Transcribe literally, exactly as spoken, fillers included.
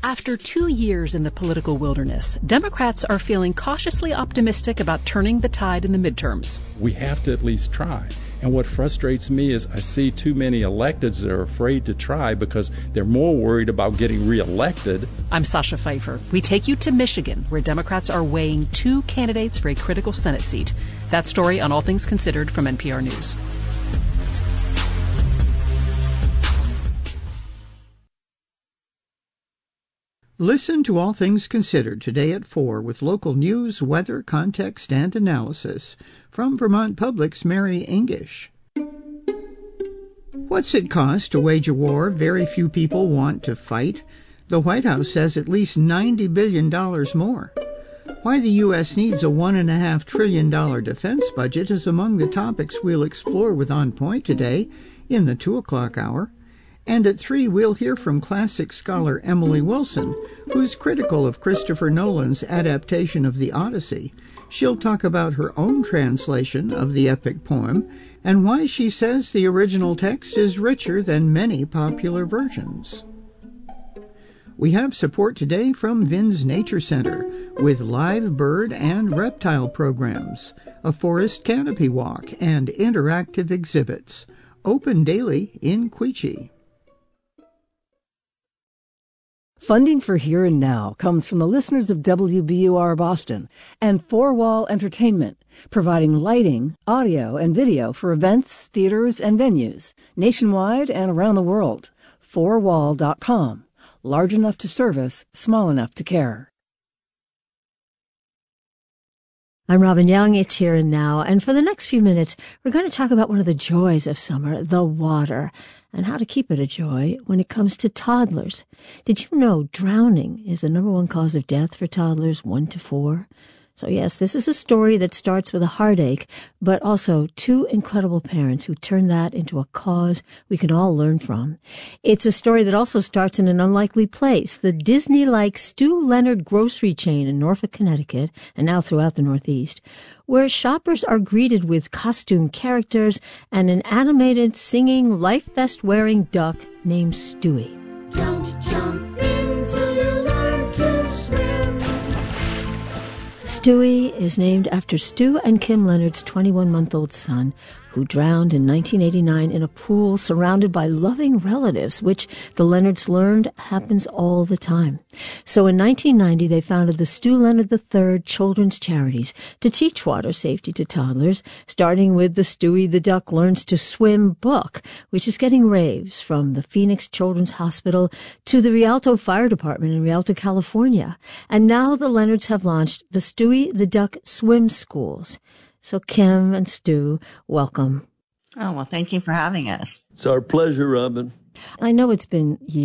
After two years in the political wilderness, Democrats are feeling cautiously optimistic about turning the tide in the midterms. We have to at least try. And what frustrates me is I see too many electeds that are afraid to try because they're more worried about getting reelected. I'm Sasha Pfeiffer. We take you to Michigan, where Democrats are weighing two candidates for a critical Senate seat. That story on All Things Considered from N P R News. Listen to All Things Considered today at four with local news, weather, context, and analysis from Vermont Public's Mary Engish. What's it cost to wage a war very few people want to fight? The White House says at least ninety billion dollars more. Why the U S needs a one point five trillion dollars defense budget is among the topics we'll explore with On Point today in the two o'clock hour. And at three, we'll hear from classic scholar Emily Wilson, who's critical of Christopher Nolan's adaptation of the Odyssey. She'll talk about her own translation of the epic poem and why she says the original text is richer than many popular versions. We have support today from Vin's Nature Center with live bird and reptile programs, a forest canopy walk, and interactive exhibits. Open daily in Quechee. Funding for Here and Now comes from the listeners of W B U R Boston and Four Wall Entertainment, providing lighting, audio, and video for events, theaters, and venues nationwide and around the world. four wall dot com. Large enough to service, small enough to care. I'm Robin Young. It's Here and Now. And for the next few minutes, we're going to talk about one of the joys of summer, the water, and how to keep it a joy when it comes to toddlers. Did you know drowning is the number one cause of death for toddlers one to four? So yes, this is a story that starts with a heartache, but also two incredible parents who turn that into a cause we can all learn from. It's a story that also starts in an unlikely place, the Disney-like Stu Leonard grocery chain in Norfolk, Connecticut, and now throughout the Northeast, where shoppers are greeted with costume characters and an animated, singing, life vest-wearing duck named Stewie. Don't jump in till you learn to swim. Stewie is named after Stu and Kim Leonard's twenty-one-month-old son, who drowned in nineteen eighty-nine in a pool surrounded by loving relatives, which the Leonards learned happens all the time. So in nineteen ninety, they founded the Stu Leonard the third Children's Charities to teach water safety to toddlers, starting with the Stewie the Duck Learns to Swim book, which is getting raves from the Phoenix Children's Hospital to the Rialto Fire Department in Rialto, California. And now the Leonards have launched the Stewie the Duck Swim Schools. So Kim and Stu, welcome. Oh, well, thank you for having us. It's our pleasure, Robin. I know it's been years.